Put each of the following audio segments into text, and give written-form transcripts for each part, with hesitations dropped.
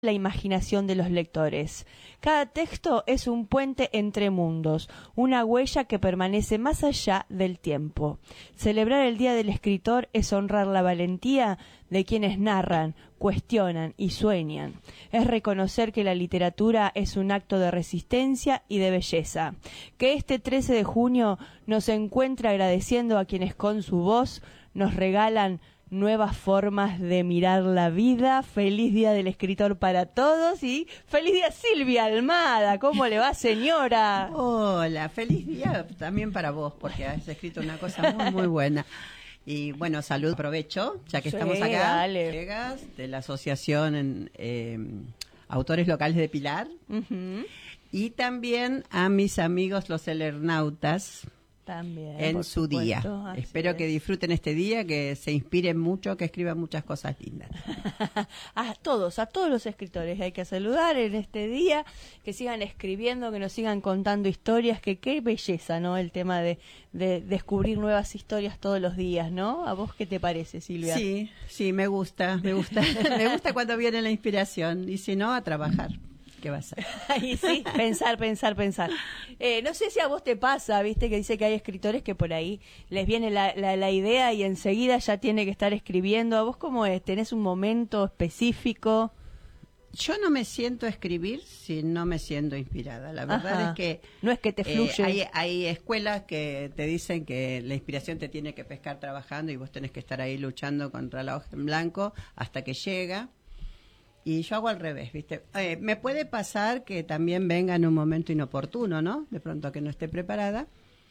la imaginación de los lectores. Cada texto es un puente entre mundos, una huella que permanece más allá del tiempo. Celebrar el Día del Escritor es honrar la valentía de quienes narran, cuestionan y sueñan. Es reconocer que la literatura es un acto de resistencia y de belleza. Que este 13 de junio nos encuentre agradeciendo a quienes con su voz nos regalan nuevas formas de mirar la vida. Feliz Día del Escritor para todos y feliz día Silvia Almada. ¿Cómo le va, señora? Hola, feliz día también para vos, porque has escrito una cosa muy, muy buena. Y bueno, salud, aprovecho, ya que estamos acá. Dale. Llegas de la Asociación Autores Locales de Pilar. Uh-huh. Y también a mis amigos los Elernautas. También, en su día. Espero que disfruten este día, que se inspiren mucho, que escriban muchas cosas lindas. A todos los escritores hay que saludar en este día, que sigan escribiendo, que nos sigan contando historias, que qué belleza, ¿no? El tema de descubrir nuevas historias todos los días, ¿no? ¿A vos qué te parece, Silvia? Sí, me gusta. Me gusta cuando viene la inspiración, y si no, a trabajar. ¿Qué va a ser? Ahí sí, pensar. No sé si a vos te pasa, viste, que dice que hay escritores que por ahí les viene la idea y enseguida ya tiene que estar escribiendo. ¿A vos cómo es? ¿Tenés un momento específico? Yo no me siento a escribir si no me siento inspirada. La verdad es que... No es que te fluye. Hay escuelas que te dicen que la inspiración te tiene que pescar trabajando y vos tenés que estar ahí luchando contra la hoja en blanco hasta que llega. Y yo hago al revés, ¿viste? Me puede pasar que también venga en un momento inoportuno, ¿no? De pronto que no esté preparada.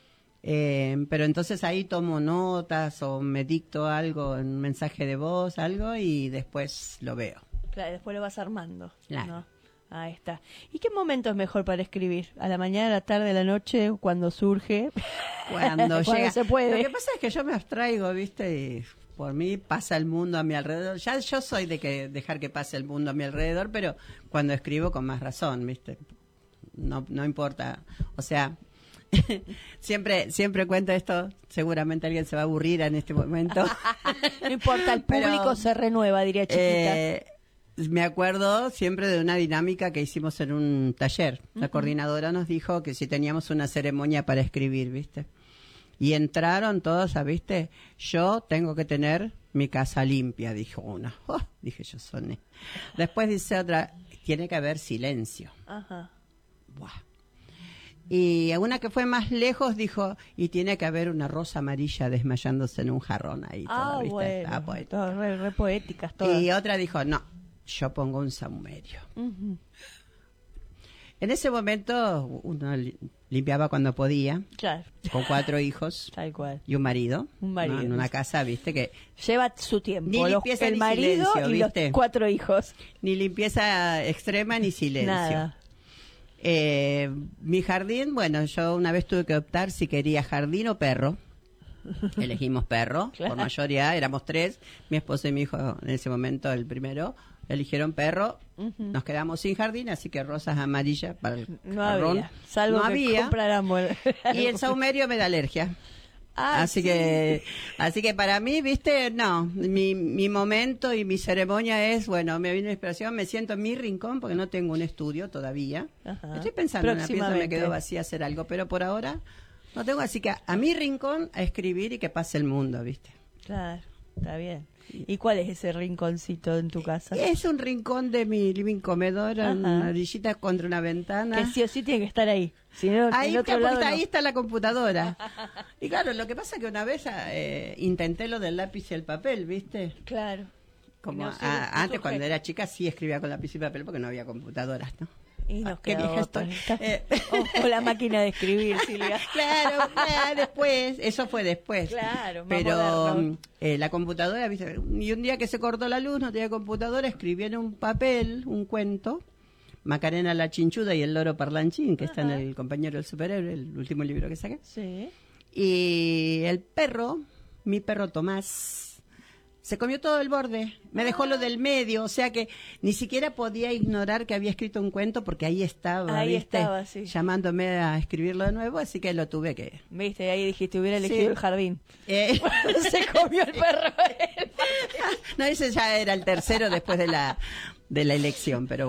Pero entonces ahí tomo notas o me dicto algo, un mensaje de voz, algo, y después lo veo. Claro, después lo vas armando. Claro. ¿No? Ahí está. ¿Y qué momento es mejor para escribir? ¿A la mañana, a la tarde, a la noche, cuando surge? Cuando llega. Se puede. Lo que pasa es que yo me abstraigo, ¿viste? Y por mí pasa el mundo a mi alrededor. Ya yo soy de que dejar que pase el mundo a mi alrededor, pero cuando escribo con más razón, ¿viste? No importa. O sea, siempre cuento esto, seguramente alguien se va a aburrir en este momento. No importa, el público se renueva, diría Chiquita. Me acuerdo siempre de una dinámica que hicimos en un taller. La coordinadora nos dijo que si teníamos una ceremonia para escribir, ¿viste? Y entraron todos a, ¿viste? Yo tengo que tener mi casa limpia, dijo una. Dije yo, soné. Después dice otra, tiene que haber silencio. Ajá. Buah. Y una que fue más lejos dijo, y tiene que haber una rosa amarilla desmayándose en un jarrón ahí. Todo, ¿viste? Bueno, todas re poéticas todas. Y otra dijo, no, yo pongo un saumerio. Uh-huh. En ese momento uno limpiaba cuando podía, claro, con 4 hijos. Tal cual. Y un marido. ¿No? En una casa, viste, que lleva su tiempo. Ni limpieza el ni marido silencio, y ¿viste? los 4 hijos. Ni limpieza extrema ni silencio. Nada. Mi jardín, bueno, yo una vez tuve que optar si quería jardín o perro. Elegimos perro, Claro. por mayoría, éramos 3, mi esposo y mi hijo en ese momento, el primero, eligieron perro. Uh-huh. Nos quedamos sin jardín, así que rosas amarillas para el No jarrón. había, salvo no que había. compráramos. Y el saumerio me da alergia. Así que para mí, viste, no, mi momento y mi ceremonia es, bueno, me viene la inspiración, me siento en mi rincón porque no tengo un estudio todavía. Ajá. Estoy pensando en una pieza, me quedó vacía hacer algo, pero por ahora no tengo, así que a mi rincón a escribir y que pase el mundo, viste. Claro, está bien. ¿Y cuál es ese rinconcito en tu casa? Es un rincón de mi living comedor, una orillita contra una ventana. Que sí o sí tiene que estar ahí. Si no, Ahí, otro lado ahí no. está la computadora. Y claro, lo que pasa es que una vez intenté lo del lápiz y el papel, ¿viste? Claro. Como No, sí, antes cuando era chica sí escribía con lápiz y papel porque no había computadoras, ¿no? Y nos qué quedó vieja otra. estoy. O la máquina de escribir, Silvia. Claro, después, eso fue después. Claro, más pero moderno. la computadora, ¿viste? Y un día que se cortó la luz, no tenía computadora, escribí en un papel un cuento, Macarena la Chinchuda y el loro parlanchín, que está en El compañero del superhéroe, el último libro que saqué. Sí. Y el perro, mi perro Tomás, se comió todo el borde, me dejó lo del medio, o sea que ni siquiera podía ignorar que había escrito un cuento porque ahí estaba, ¿viste? Estaba, sí. Llamándome a escribirlo de nuevo, así que lo tuve que... Viste, ahí dijiste, hubiera elegido el jardín. Se comió el perro. No, ese ya era el tercero después de la de la elección, pero